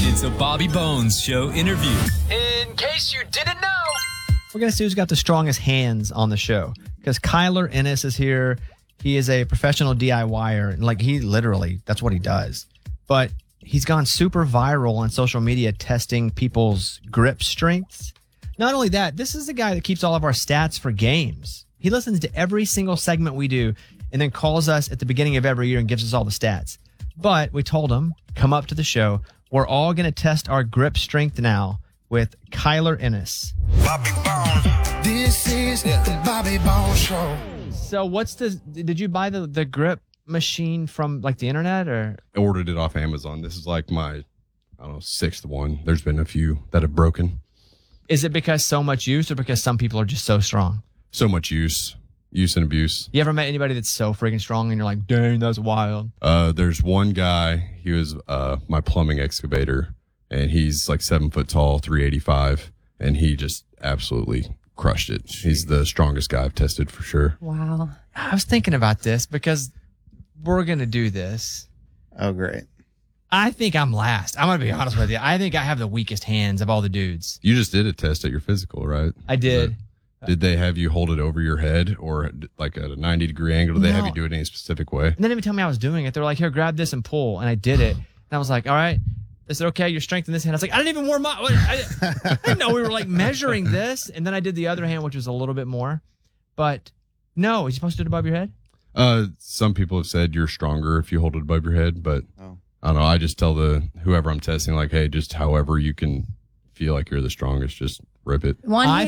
It's a Bobby Bones Show interview. In case you didn't know. We're going to see who's got the strongest hands on the show. Because Kyler Ennis is here. He is a professional DIYer. Like, he literally, that's what he does. But he's gone super viral on social media testing people's grip strengths. Not only that, this is the guy that keeps all of our stats for games. He listens to every single segment we do and then calls us at the beginning of every year and gives us all the stats. But we told him, come up to the show. We're all going to test our grip strength now with Kyler Ennis. Bobby Bones. This is the Bobby Bones Show. So did you buy the grip machine from like the internet or? I ordered it off Amazon. This is like my, sixth one. There's been a few that have broken. Is it because so much use or because some people are just so strong? So much use and abuse. You ever met anybody that's so freaking strong and you're like, dang, that's wild? There's one guy, he was my plumbing excavator, and he's like 7 foot tall, 385, and he just absolutely crushed it. He's the strongest guy I've tested for sure. Wow. I was thinking about this because we're going to do this. Oh, great. I think I'm last. I'm going to be honest with you. I think I have the weakest hands of all the dudes. You just did a test at your physical, right? I did. Did they have you hold it over your head or like at a 90-degree angle? Did they have you do it in any specific way? And they didn't even tell me I was doing it. They were like, here, grab this and pull. And I did it. And I was like, all right. They said, okay, your strength in this hand. I was like, I didn't even warm up. I didn't know we were like measuring this. And then I did the other hand, which was a little bit more. But no, is you supposed to do it above your head? Some people have said you're stronger if you hold it above your head, but I don't know. I just tell whoever I'm testing, like, hey, just however you can feel like you're the strongest, just rip it. One